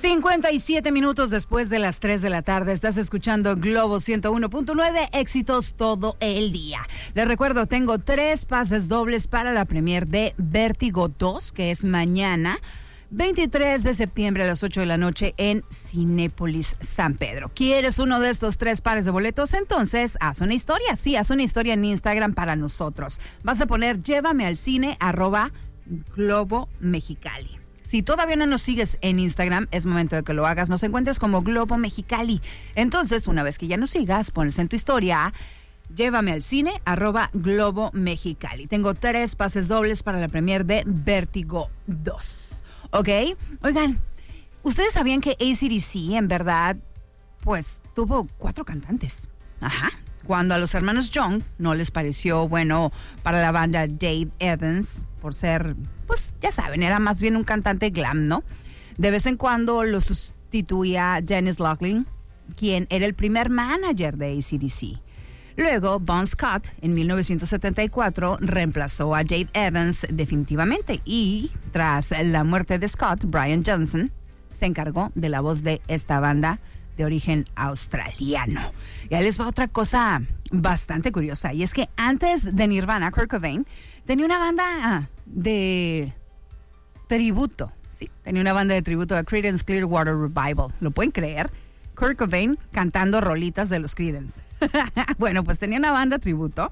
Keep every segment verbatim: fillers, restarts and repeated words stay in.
cincuenta y siete minutos después de las tres de la tarde, estás escuchando Globo ciento uno punto nueve, éxitos todo el día. Les recuerdo, tengo tres pases dobles para la premier de Vértigo dos, que es mañana, veintitrés de septiembre a las ocho de la noche en Cinépolis San Pedro. ¿Quieres uno de estos tres pares de boletos? Entonces, haz una historia. Sí, haz una historia en Instagram para nosotros. Vas a poner llévame al cine, arroba Globo Mexicali. Si todavía no nos sigues en Instagram, es momento de que lo hagas. Nos encuentres como Globo Mexicali. Entonces, una vez que ya nos sigas, pones en tu historia, llévame al cine, arroba Globo Mexicali. Tengo tres pases dobles para la premier de Vértigo dos. ¿Ok? Oigan, ¿ustedes sabían que A C D C, en verdad, pues, tuvo cuatro cantantes? Ajá. Cuando a los hermanos Young no les pareció bueno para la banda Dave Evans, por ser, pues ya saben, era más bien un cantante glam, ¿no? De vez en cuando lo sustituía Dennis Laughlin, quien era el primer manager de A C D C. Luego, Bon Scott, en mil novecientos setenta y cuatro, reemplazó a Dave Evans definitivamente. Y tras la muerte de Scott, Brian Johnson se encargó de la voz de esta banda de origen australiano. Y ahí les va otra cosa bastante curiosa, y es que antes de Nirvana, Kurt Cobain tenía una banda de tributo, sí, tenía una banda de tributo a Creedence Clearwater Revival. ¿Lo pueden creer? Kurt Cobain cantando rolitas de los Creedence. Bueno, pues tenía una banda tributo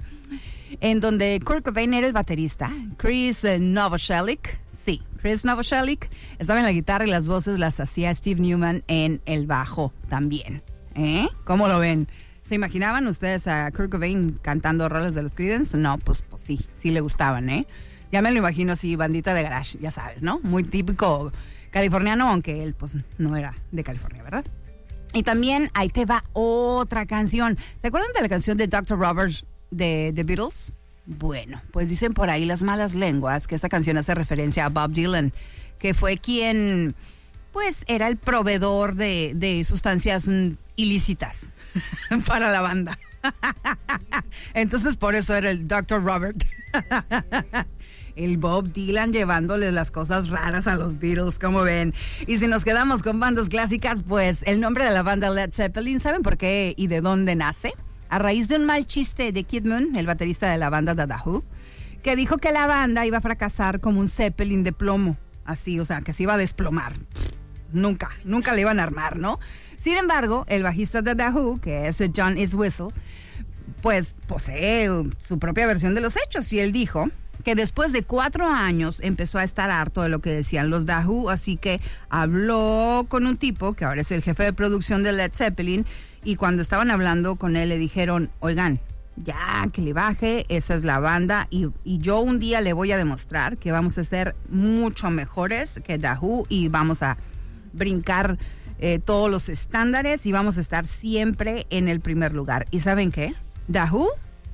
en donde Kurt Cobain era el baterista, Chris Novoselic, sí, Chris Novoselic estaba en la guitarra y las voces las hacía Steve Newman en el bajo también. ¿Eh? ¿Cómo lo ven? ¿Se imaginaban ustedes a Kurt Cobain cantando roles de los Creedence? No, pues, pues sí, sí le gustaban, ¿eh? Ya me lo imagino así, bandita de garage, ya sabes, ¿no? Muy típico californiano, aunque él pues no era de California, ¿verdad? Y también ahí te va otra canción. ¿Se acuerdan de la canción de doctor Roberts de The Beatles? Bueno, pues dicen por ahí las malas lenguas que esa canción hace referencia a Bob Dylan, que fue quien, pues, era el proveedor de, de sustancias ilícitas para la banda. Entonces, por eso era el doctor Robert. El Bob Dylan llevándoles las cosas raras a los Beatles, como ven. Y si nos quedamos con bandas clásicas, pues el nombre de la banda Led Zeppelin, ¿saben por qué y de dónde nace? A raíz de un mal chiste de Kid Moon, el baterista de la banda The Who, que dijo que la banda iba a fracasar como un Zeppelin de plomo. Así, o sea, que se iba a desplomar. Pff, nunca, nunca le iban a armar, ¿no? Sin embargo, el bajista de The Who, que es John Entwistle, pues posee su propia versión de los hechos. Y él dijo que después de cuatro años empezó a estar harto de lo que decían los The Who, así que habló con un tipo que ahora es el jefe de producción de Led Zeppelin, y cuando estaban hablando con él le dijeron, oigan, ya que le baje, esa es la banda, y, y yo un día le voy a demostrar que vamos a ser mucho mejores que The Who y vamos a brincar eh, todos los estándares y vamos a estar siempre en el primer lugar. ¿Y saben qué? The Who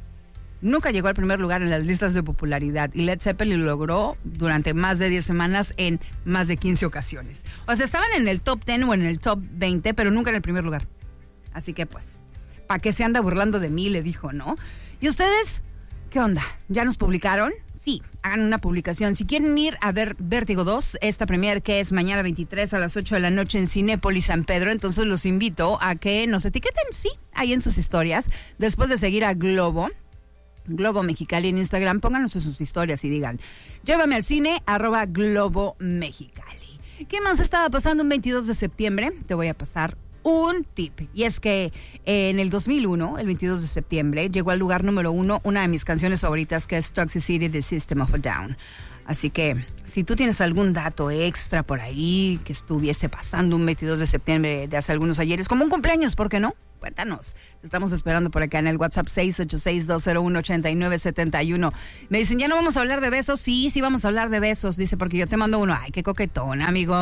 nunca llegó al primer lugar en las listas de popularidad y Led Zeppelin lo logró durante más de diez semanas en más de quince ocasiones. O sea, estaban en el top diez o en el top veinte, pero nunca en el primer lugar. Así que pues, ¿para qué se anda burlando de mí? Le dijo, ¿no? ¿Y ustedes qué onda? ¿Ya nos publicaron? Sí, hagan una publicación. Si quieren ir a ver Vértigo dos, esta premier que es mañana veintitrés a las ocho de la noche en Cinépolis San Pedro, entonces los invito a que nos etiqueten, sí, ahí en sus historias, después de seguir a Globo, Globo Mexicali en Instagram, pónganos en sus historias y digan, llévame al cine, arroba Globo Mexicali. ¿Qué más estaba pasando un veintidós de septiembre? Te voy a pasar un tip, y es que en el dos mil uno, el veintidós de septiembre, llegó al lugar número uno una de mis canciones favoritas, que es Toxicity de System of a Down. Así que, si tú tienes algún dato extra por ahí que estuviese pasando un veintidós de septiembre de hace algunos ayeres, como un cumpleaños, ¿por qué no? Cuéntanos. Te estamos esperando por acá en el WhatsApp seis ocho seis, dos cero uno, ocho nueve siete uno. Me dicen, ¿ya no vamos a hablar de besos? Sí, sí vamos a hablar de besos. Dice, porque yo te mando uno. Ay, qué coquetón, amigo.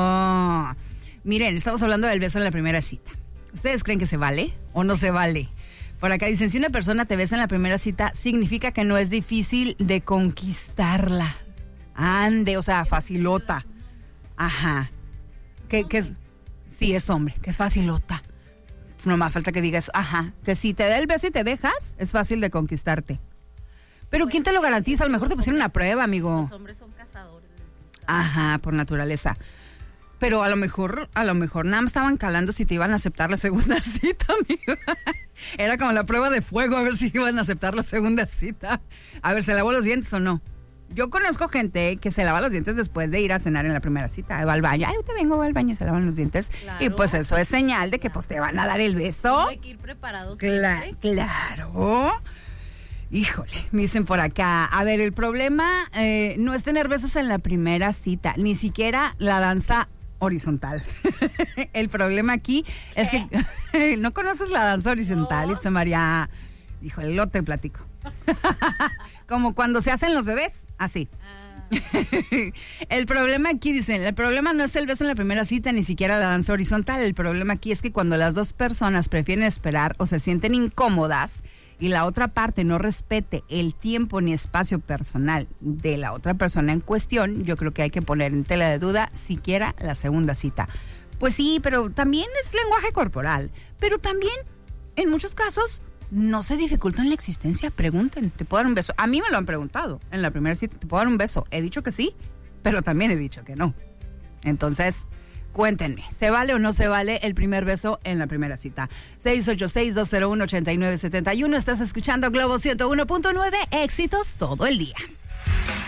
Miren, estamos hablando del beso en la primera cita. ¿Ustedes creen que se vale o no se vale? Por acá dicen, si una persona te besa en la primera cita, significa que no es difícil de conquistarla. Ande, o sea, facilota. Ajá. Que, que es, sí, es hombre, que es facilota. No más falta que digas, ajá, que si te da el beso y te dejas, es fácil de conquistarte. Pero ¿quién te lo garantiza? A lo mejor te pusieron una prueba, amigo. Los hombres son cazadores. Ajá, por naturaleza. Pero a lo mejor, a lo mejor nada más estaban calando si te iban a aceptar la segunda cita, amigo. Era como la prueba de fuego, a ver si iban a aceptar la segunda cita. A ver, ¿se lavó los dientes o no? Yo conozco gente que se lava los dientes después de ir a cenar en la primera cita. Va al baño, ay, te vengo, va al baño, se lavan los dientes. Claro. Y pues eso es señal de que pues te van a dar el beso. Hay que ir preparados. Cla- claro. Híjole, me dicen por acá. A ver, el problema eh, no es tener besos en la primera cita, ni siquiera la danza horizontal. El problema aquí ¿Qué? es que no conoces la danza horizontal, no. Itza María. Híjole, lo te platico. Como cuando se hacen los bebés, así. Ah. El problema aquí, dicen, el problema no es el beso en la primera cita, ni siquiera la danza horizontal. El problema aquí es que cuando las dos personas prefieren esperar o se sienten incómodas y la otra parte no respete el tiempo ni espacio personal de la otra persona en cuestión, yo creo que hay que poner en tela de duda siquiera la segunda cita. Pues sí, pero también es lenguaje corporal. Pero también, en muchos casos, no se dificulta en la existencia. Pregunten, ¿te puedo dar un beso? A mí me lo han preguntado en la primera cita, ¿te puedo dar un beso? He dicho que sí, pero también he dicho que no. Entonces, cuéntenme, ¿se vale o no se vale el primer beso en la primera cita? seis ocho seis, dos cero uno, ocho nueve siete uno. Estás escuchando Globo ciento uno punto nueve, éxitos todo el día.